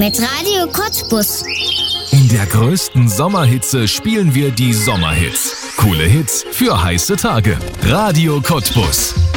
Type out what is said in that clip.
mit Radio Cottbus. In der größten Sommerhitze spielen wir die Sommerhits. Coole Hits für heiße Tage. Radio Cottbus.